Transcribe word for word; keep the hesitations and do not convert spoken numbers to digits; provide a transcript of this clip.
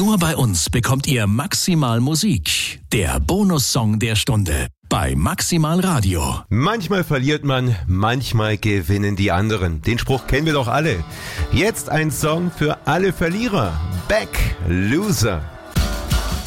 Nur bei uns bekommt ihr Maximal Musik, der Bonussong der Stunde bei Maximal Radio. Manchmal verliert man, manchmal gewinnen die anderen. Den Spruch kennen wir doch alle. Jetzt ein Song für alle Verlierer. Back, Loser.